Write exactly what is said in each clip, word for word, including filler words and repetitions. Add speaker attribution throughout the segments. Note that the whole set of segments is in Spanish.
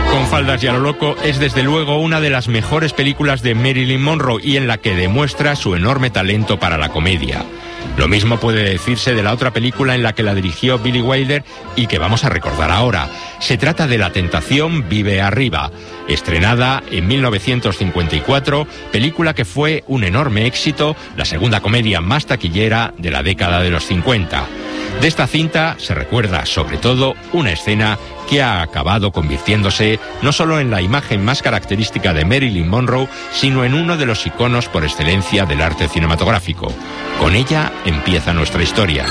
Speaker 1: Con faldas y a lo loco es desde luego una de las mejores películas de Marilyn Monroe y en la que demuestra su enorme talento para la comedia. Lo mismo puede decirse de la otra película en la que la dirigió Billy Wilder y que vamos a recordar ahora. Se trata de La tentación vive arriba, estrenada en mil novecientos cincuenta y cuatro, película que fue un enorme éxito, la segunda comedia más taquillera de la década de los cincuenta. De esta cinta se recuerda sobre todo una escena que ha acabado convirtiéndose no solo en la imagen más característica de Marilyn Monroe, sino en uno de los iconos por excelencia del arte cinematográfico. Con ella empieza nuestra historia.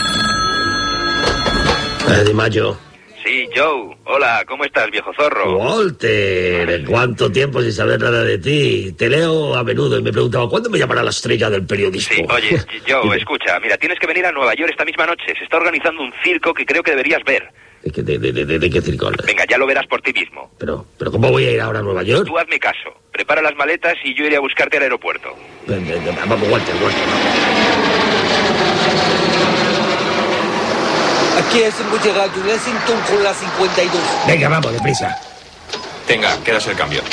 Speaker 2: Eh, Di Maggio.
Speaker 3: Sí, Joe. Hola, ¿cómo estás, viejo zorro?
Speaker 2: Walter, ¿cuánto tiempo sin saber nada de ti? Te leo a menudo y me preguntaba, ¿cuándo me llamará la estrella del periodismo?
Speaker 3: Sí, oye, Joe, escucha, mira, tienes que venir a Nueva York esta misma noche. Se está organizando un circo que creo que deberías ver.
Speaker 2: ¿De qué, de, de, de, de qué circo?
Speaker 3: Venga, ya lo verás por ti mismo.
Speaker 2: Pero, pero ¿cómo voy a ir ahora a Nueva York?
Speaker 3: Tú hazme caso. Prepara las maletas y yo iré a buscarte al aeropuerto.
Speaker 2: Vamos, Walter, Walter.
Speaker 4: Aquí es hemos llegado a Lexington con la cincuenta y dos.
Speaker 2: Venga, vamos, deprisa.
Speaker 1: Tenga, quedas el cambio.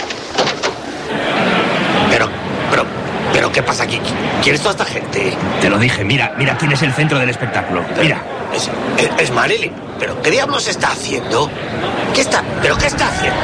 Speaker 2: Pero, pero, pero, ¿qué pasa aquí? ¿Quién es toda esta gente?
Speaker 5: Te lo dije, mira, mira quién es el centro del espectáculo.
Speaker 2: Pero,
Speaker 5: mira.
Speaker 2: Es, es, es Marilyn. ¿Pero qué diablos está haciendo? ¿Qué está? ¿Pero qué está haciendo?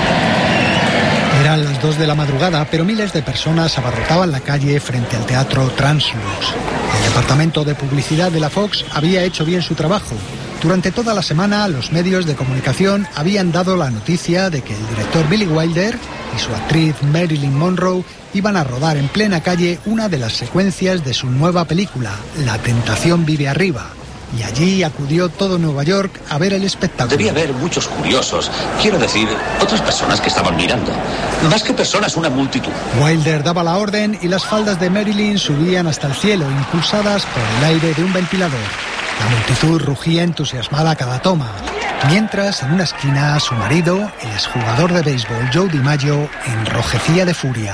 Speaker 6: Eran las dos de la madrugada, pero miles de personas abarrotaban la calle frente al teatro Translux. El departamento de publicidad de la Fox había hecho bien su trabajo. Durante toda la semana, los medios de comunicación habían dado la noticia de que el director Billy Wilder y su actriz Marilyn Monroe iban a rodar en plena calle una de las secuencias de su nueva película, La tentación vive arriba. Y allí acudió todo Nueva York a ver el espectáculo.
Speaker 7: Debía haber muchos curiosos, quiero decir, otras personas que estaban mirando. Más que personas, una multitud.
Speaker 6: Wilder daba la orden y las faldas de Marilyn subían hasta el cielo, impulsadas por el aire de un ventilador. La multitud rugía entusiasmada a cada toma, mientras en una esquina su marido, el exjugador de béisbol Joe Di Maggio, enrojecía de furia.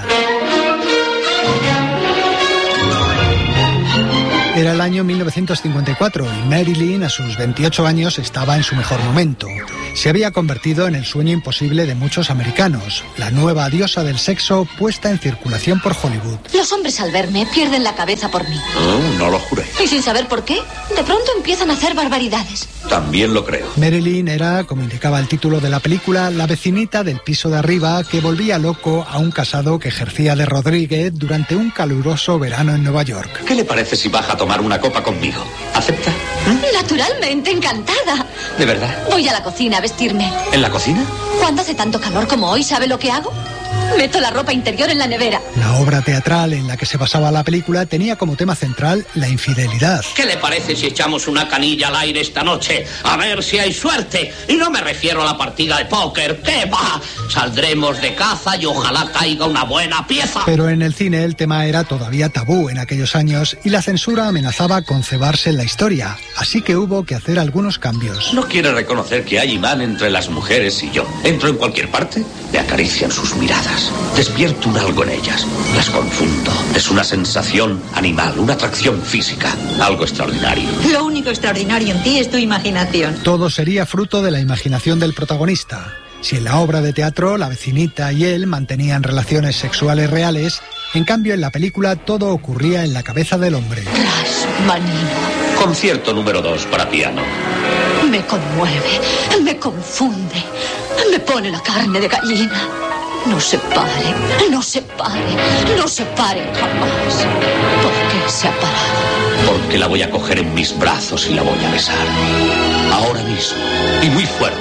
Speaker 6: Era el año mil novecientos cincuenta y cuatro y Marilyn, a sus veintiocho años, estaba en su mejor momento. Se había convertido en el sueño imposible de muchos americanos, la nueva diosa del sexo puesta en circulación por Hollywood.
Speaker 8: Los hombres al verme pierden la cabeza por mí.
Speaker 7: Oh, no lo juré.
Speaker 8: Y sin saber por qué, de pronto empiezan a hacer barbaridades.
Speaker 7: También lo creo.
Speaker 6: Marilyn era, como indicaba el título de la película, la vecinita del piso de arriba que volvía loco a un casado que ejercía de Rodríguez durante un caluroso verano en Nueva York.
Speaker 7: ¿Qué le parece si baja a tomar una copa conmigo? ¿Acepta?
Speaker 8: ¿Mm? Naturalmente, encantada.
Speaker 7: ¿De verdad?
Speaker 8: Voy a la cocina a vestirme.
Speaker 7: ¿En la cocina?
Speaker 8: Cuando hace tanto calor como hoy, ¿sabe lo que hago? Meto la ropa interior en la nevera.
Speaker 6: La obra teatral en la que se basaba la película tenía como tema central la infidelidad.
Speaker 9: ¿Qué le parece si echamos una canilla al aire esta noche? A ver si hay suerte. Y no me refiero a la partida de póker. ¿Qué va? Saldremos de caza y ojalá caiga una buena pieza.
Speaker 6: Pero en el cine el tema era todavía tabú en aquellos años y la censura amenazaba con cebarse en la historia. Así que hubo que hacer algunos cambios.
Speaker 7: No quiere reconocer que hay imán entre las mujeres y yo. Entro en cualquier parte, me acarician sus miradas. Despierto un algo en ellas. Las confundo. Es una sensación animal, una atracción física. Algo extraordinario.
Speaker 10: Lo único extraordinario en ti es tu imaginación.
Speaker 6: Todo sería fruto de la imaginación del protagonista. Si en la obra de teatro la vecinita y él mantenían relaciones sexuales reales, en cambio en la película todo ocurría en la cabeza del hombre.
Speaker 8: Rachmaninoff.
Speaker 7: Concierto número dos para piano.
Speaker 8: Me conmueve, me confunde, me pone la carne de gallina. No se pare, no se pare, no se pare jamás. ¿Por qué se ha parado?
Speaker 7: Porque la voy a coger en mis brazos y la voy a besar. Ahora mismo. Y muy fuerte.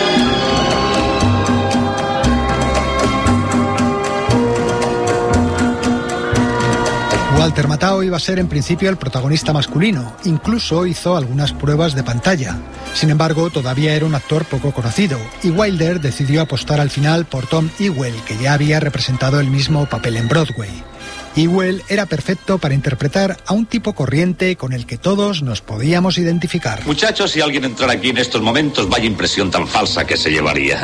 Speaker 6: Walter Matthau iba a ser en principio el protagonista masculino, incluso hizo algunas pruebas de pantalla. Sin embargo, todavía era un actor poco conocido, y Wilder decidió apostar al final por Tom Ewell, que ya había representado el mismo papel en Broadway. Ewell era perfecto para interpretar a un tipo corriente con el que todos nos podíamos identificar.
Speaker 7: Muchachos, si alguien entrara aquí en estos momentos, vaya impresión tan falsa que se llevaría.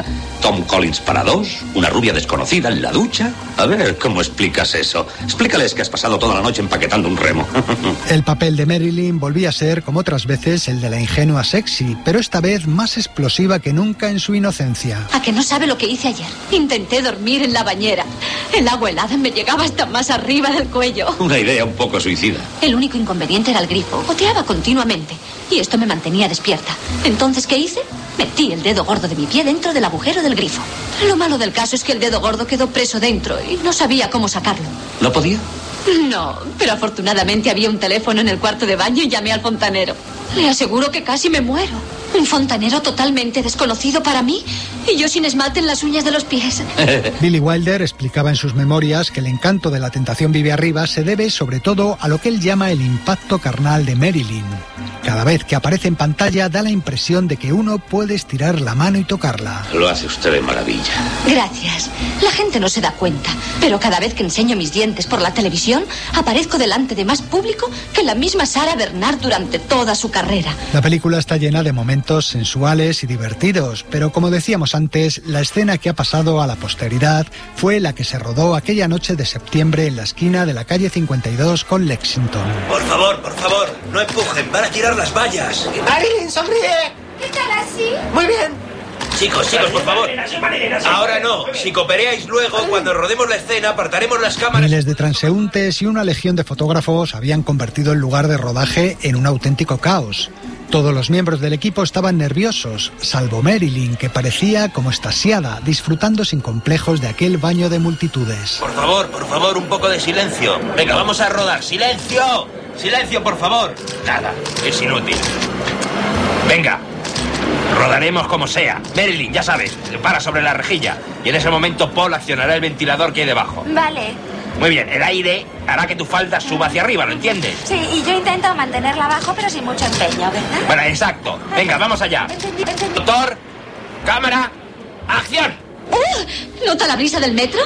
Speaker 7: Tom Collins para dos, una rubia desconocida en la ducha. A ver, ¿cómo explicas eso? Explícales que has pasado toda la noche empaquetando un remo.
Speaker 6: El papel de Marilyn volvía a ser, como otras veces, el de la ingenua sexy, pero esta vez más explosiva que nunca en su inocencia.
Speaker 8: ¿A que no sabe lo que hice ayer? Intenté dormir en la bañera. El agua helada me llegaba hasta más arriba del cuello.
Speaker 7: Una idea un poco suicida.
Speaker 8: El único inconveniente era el grifo. Goteaba continuamente. Y esto me mantenía despierta. Entonces, ¿qué hice? Metí el dedo gordo de mi pie dentro del agujero del grifo. Lo malo del caso es que el dedo gordo quedó preso dentro y no sabía cómo sacarlo.
Speaker 7: ¿No podía?
Speaker 8: No, pero afortunadamente había un teléfono en el cuarto de baño y llamé al fontanero. Le aseguro que casi me muero. Un fontanero totalmente desconocido para mí y yo sin esmalte en las uñas de los pies.
Speaker 6: Billy Wilder explicaba en sus memorias que el encanto de La tentación vive arriba se debe sobre todo a lo que él llama el impacto carnal de Marilyn. Cada vez que aparece en pantalla da la impresión de que uno puede estirar la mano y tocarla.
Speaker 7: Lo hace usted de maravilla.
Speaker 8: Gracias. La gente no se da cuenta, pero cada vez que enseño mis dientes por la televisión, aparezco delante de más público que la misma Sarah Bernhardt durante toda su carrera.
Speaker 6: La película está llena de momentos sensuales y divertidos, pero como decíamos antes, la escena que ha pasado a la posteridad fue la que se rodó aquella noche de septiembre en la esquina de la calle cincuenta y dos con Lexington.
Speaker 11: Por favor, por favor, no empujen, van a tirar las vallas.
Speaker 12: Marilyn, sonríe.
Speaker 13: ¿Qué tal así?
Speaker 12: Muy bien.
Speaker 11: Chicos, chicos, por favor. Ahora no. Si cooperáis luego, cuando rodemos la escena, apartaremos las cámaras.
Speaker 6: Miles de transeúntes y una legión de fotógrafos habían convertido el lugar de rodaje en un auténtico caos. Todos los miembros del equipo estaban nerviosos, salvo Marilyn, que parecía como extasiada, disfrutando sin complejos de aquel baño de multitudes.
Speaker 11: Por favor, por favor, un poco de silencio. Venga, vamos a rodar. ¡Silencio! ¡Silencio, por favor! Nada, es inútil. Venga, rodaremos como sea. Marilyn, ya sabes, para sobre la rejilla. Y en ese momento Paul accionará el ventilador que hay debajo.
Speaker 13: Vale.
Speaker 11: Muy bien, el aire hará que tu falda suba hacia arriba, ¿lo entiendes?
Speaker 13: Sí, y yo intento mantenerla abajo, pero sin mucho empeño, ¿verdad?
Speaker 11: Bueno, exacto. Venga, vamos allá.
Speaker 13: Entendí, entendí.
Speaker 11: Doctor, cámara, acción.
Speaker 8: ¡Uh! ¿Nota la brisa del metro?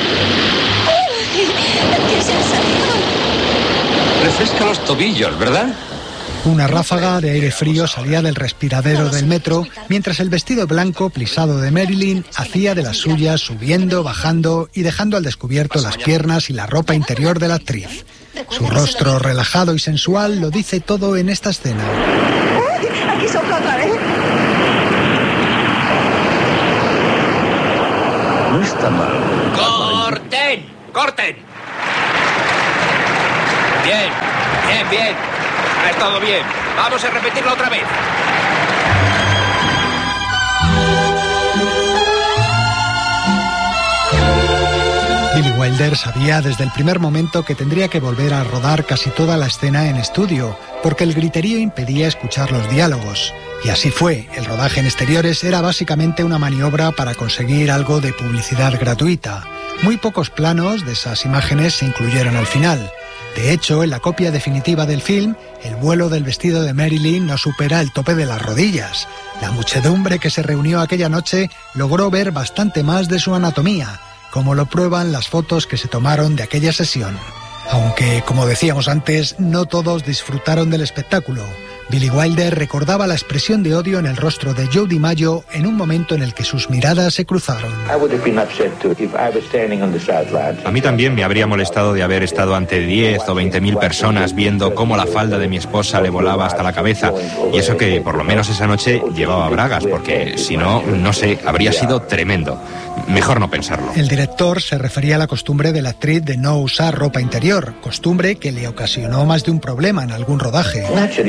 Speaker 8: ¡Uh! ¡Qué sensación!
Speaker 7: Refresca los tobillos, ¿verdad?
Speaker 6: Una ráfaga de aire frío salía del respiradero del metro, mientras el vestido blanco plisado de Marilyn hacía de las suyas, subiendo, bajando y dejando al descubierto las piernas y la ropa interior de la actriz. Su rostro relajado y sensual lo dice todo en esta escena.
Speaker 12: Aquí sopla otra vez.
Speaker 7: No está mal.
Speaker 11: ¡Corten! ¡Corten! Bien, bien, bien. Ha estado bien. Vamos a repetirlo otra vez.
Speaker 6: Billy Wilder sabía desde el primer momento que tendría que volver a rodar casi toda la escena en estudio, porque el griterío impedía escuchar los diálogos. Y así fue. El rodaje en exteriores era básicamente una maniobra para conseguir algo de publicidad gratuita. Muy pocos planos de esas imágenes se incluyeron al final. De hecho, en la copia definitiva del film, el vuelo del vestido de Marilyn no supera el tope de las rodillas. La muchedumbre que se reunió aquella noche logró ver bastante más de su anatomía, como lo prueban las fotos que se tomaron de aquella sesión. Aunque, como decíamos antes, no todos disfrutaron del espectáculo. Billy Wilder recordaba la expresión de odio en el rostro de Joe DiMaggio en un momento en el que sus miradas se cruzaron.
Speaker 1: A mí también me habría molestado de haber estado ante diez o veinte mil personas viendo cómo la falda de mi esposa le volaba hasta la cabeza. Y eso que por lo menos esa noche llevaba bragas, porque si no, no sé, habría sido tremendo. Mejor no pensarlo.
Speaker 6: El director se refería a la costumbre de la actriz de no usar ropa interior, costumbre que le ocasionó más de un problema en algún rodaje.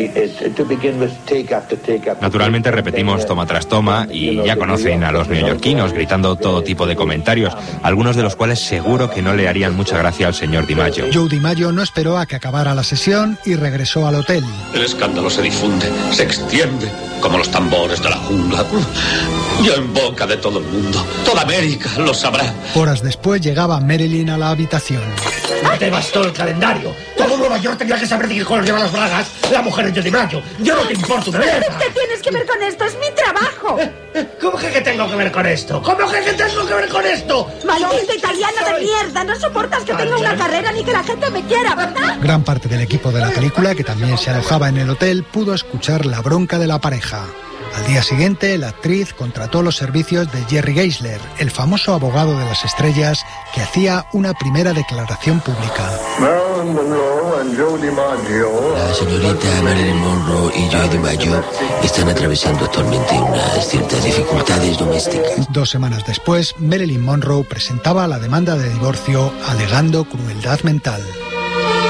Speaker 1: Naturalmente repetimos toma tras toma y ya conocen a los neoyorquinos gritando todo tipo de comentarios, algunos de los cuales seguro que no le harían mucha gracia al señor DiMaggio.
Speaker 6: Joe DiMaggio no esperó a que acabara la sesión y regresó al hotel.
Speaker 7: El escándalo se difunde, se extiende, como los tambores de la jungla. Ya en boca de todo el mundo. Toda América lo sabrá.
Speaker 6: Horas después llegaba Marilyn a la habitación.
Speaker 2: No te bastó el calendario. Todo Nueva York tenía que saber de qué color llevan las bragas la mujer de DiMaggio. Yo no te importo de verdad.
Speaker 12: ¿Qué tienes que ver con esto? Es mi trabajo.
Speaker 2: ¿Cómo que, que tengo que ver con esto? ¿Cómo que, que tengo que ver con esto?
Speaker 12: Maldito italiano de mierda. No soportas que tenga una carrera ni que la gente me quiera, ¿verdad?
Speaker 6: Gran parte del equipo de la película, que también se alojaba en el hotel, pudo escuchar la bronca de la pareja. Al día siguiente, la actriz contrató los servicios de Jerry Geisler, el famoso abogado de las estrellas, que hacía una primera declaración pública.
Speaker 14: La señorita Marilyn Monroe y Joe DiMaggio están atravesando actualmente unas ciertas dificultades domésticas.
Speaker 6: Dos semanas después, Marilyn Monroe presentaba la demanda de divorcio alegando crueldad mental.